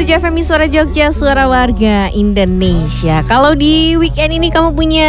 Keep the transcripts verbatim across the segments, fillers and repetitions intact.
tujuh F M Suara Jogja, suara warga Indonesia. Kalau di weekend ini kamu punya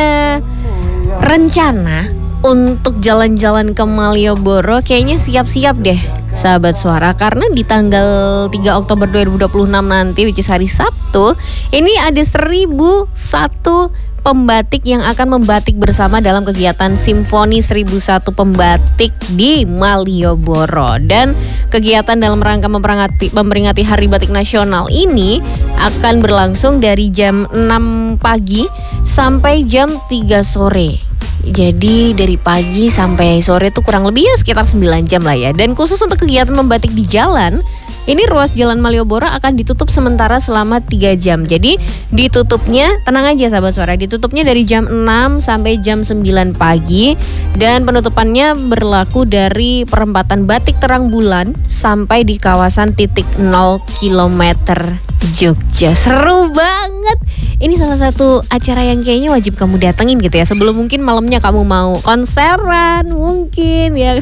rencana untuk jalan-jalan ke Malioboro, kayaknya siap-siap deh sahabat suara, karena di tanggal tiga Oktober dua ribu dua puluh enam nanti, which is hari Sabtu, ini ada seribu satu pembatik yang akan membatik bersama dalam kegiatan Simfoni seribu satu Pembatik di Malioboro. Dan kegiatan dalam rangka memperingati, memperingati Hari Batik Nasional ini akan berlangsung dari jam enam pagi sampai jam tiga sore. Jadi dari pagi sampai sore itu kurang lebih ya sekitar sembilan jam lah ya. Dan khusus untuk kegiatan membatik di jalan, ini ruas Jalan Malioboro akan ditutup sementara selama tiga jam. Jadi ditutupnya, tenang aja sahabat suara, ditutupnya dari jam enam sampai jam sembilan pagi. Dan penutupannya berlaku dari perempatan Batik Terang Bulan sampai di kawasan titik nol kilometer Jogja. Seru banget. Ini salah satu acara yang kayaknya wajib kamu datengin gitu ya. Sebelum mungkin malamnya kamu mau konseran mungkin ya.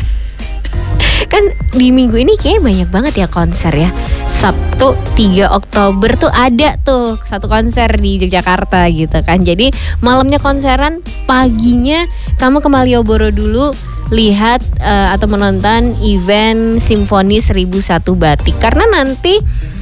Kan di minggu ini kayaknya banyak banget ya konser ya. Sabtu tiga Oktober tuh ada tuh satu konser di Yogyakarta gitu kan. Jadi malamnya konseran, paginya kamu ke Malioboro dulu lihat uh, atau menonton event Simfoni seribu satu Batik. Karena nanti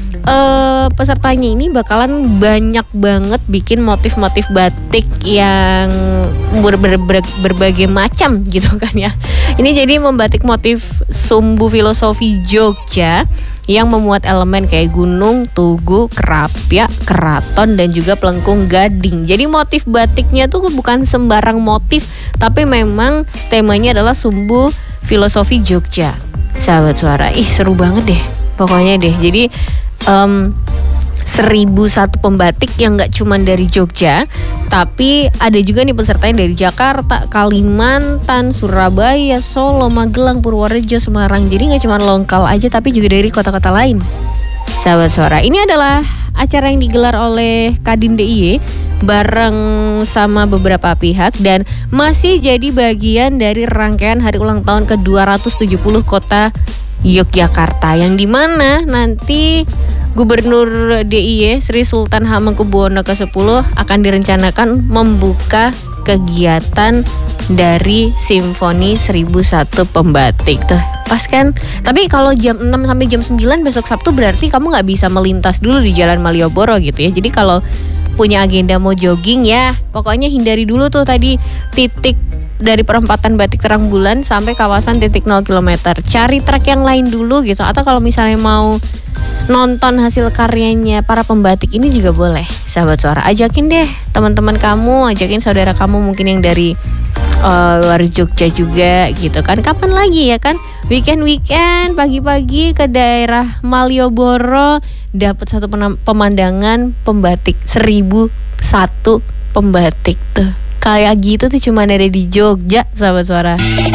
Uh, pesertanya ini bakalan banyak banget bikin motif-motif batik yang ber- ber- ber- berbagai macam gitu kan ya. Ini jadi membatik motif sumbu filosofi Jogja yang memuat elemen kayak gunung, tugu, kerapia, keraton, dan juga pelengkung gading. Jadi motif batiknya tuh bukan sembarang motif, tapi memang temanya adalah sumbu filosofi Jogja. Sahabat suara, ih seru banget deh pokoknya deh. Jadi Um, seribu satu pembatik yang gak cuma dari Jogja, tapi ada juga nih pesertanya dari Jakarta, Kalimantan, Surabaya, Solo, Magelang, Purworejo, Semarang. Jadi gak cuma lokal aja, tapi juga dari kota-kota lain. Sahabat suara, ini adalah acara yang digelar oleh Kadin D I Y bareng sama beberapa pihak dan masih jadi bagian dari rangkaian hari ulang tahun ke dua ratus tujuh puluh kota Yogyakarta, yang dimana nanti Gubernur D I Y Sri Sultan Hamengkubuwono ke sepuluh akan direncanakan membuka kegiatan dari Simfoni seribu satu Pembatik tuh. Pas kan? Tapi kalau jam enam sampai jam sembilan besok Sabtu berarti kamu gak bisa melintas dulu di Jalan Malioboro gitu ya. Jadi kalau punya agenda mau jogging ya, pokoknya hindari dulu tuh tadi titik dari perempatan Batik Terang Bulan sampai kawasan titik nol kilometer. Cari trek yang lain dulu gitu. Atau kalau misalnya mau nonton hasil karyanya para pembatik ini juga boleh. Sahabat suara, ajakin deh teman-teman kamu, ajakin saudara kamu mungkin yang dari uh, luar Jogja juga gitu kan. Kapan lagi ya kan? Weekend-weekend pagi-pagi ke daerah Malioboro, dapat satu pemandangan pembatik seribu satu pembatik tuh. Kayak gitu tuh cuma ada di Jogja, sahabat suara.